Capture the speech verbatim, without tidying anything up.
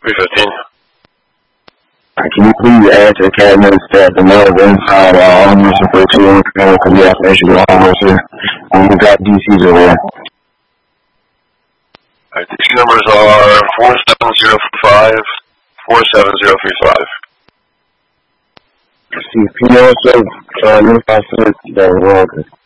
three fifteen. Right, can you please add to the cabinet that the mail is inside uh, all mission for two one because we have to issue the homeless here. Um, we got D Cs over there. Alright, D C numbers are four seven zero five, four seven zero three five. See, P O says, uh, unified service, that was wrong.